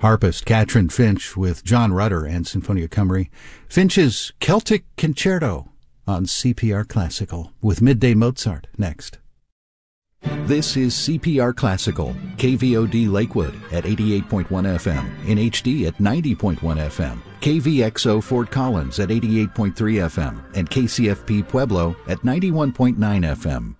Harpist Katrin Finch with John Rutter and Sinfonia Cymru. Finch's Celtic Concerto on CPR Classical with Midday Mozart next. This is CPR Classical, KVOD Lakewood at 88.1 FM, in HD at 90.1 FM, KVXO Fort Collins at 88.3 FM, and KCFP Pueblo at 91.9 FM.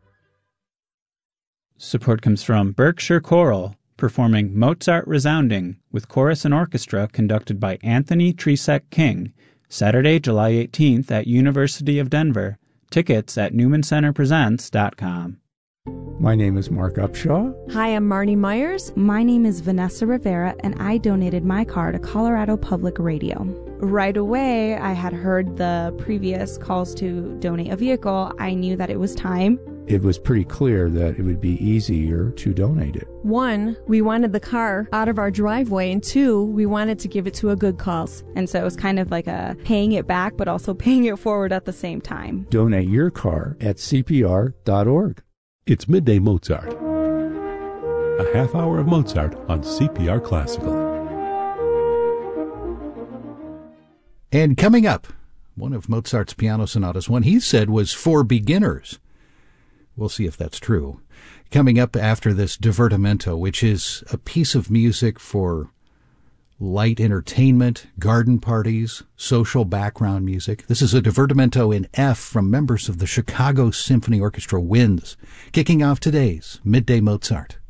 Support comes from Berkshire Choral, performing Mozart Resounding with chorus and orchestra conducted by Anthony Tresek King, Saturday, July 18th at University of Denver. Tickets at newmancenterpresents.com. My name is Mark Upshaw. Hi, I'm Marnie Myers. My name is Vanessa Rivera, and I donated my car to Colorado Public Radio. Right away, I had heard the previous calls to donate a vehicle. I knew that it was time. It was pretty clear that it would be easier to donate it. 1, we wanted the car out of our driveway, and 2, we wanted to give it to a good cause. And so it was kind of like a paying it back, but also paying it forward at the same time. Donate your car at CPR.org. It's Midday Mozart, a half hour of Mozart on CPR Classical. And coming up, one of Mozart's piano sonatas, one he said was for beginners. We'll see if that's true. Coming up after this Divertimento, which is a piece of music for light entertainment, garden parties, social background music. This is a Divertimento in F from members of the Chicago Symphony Orchestra Winds, kicking off today's Midday Mozart.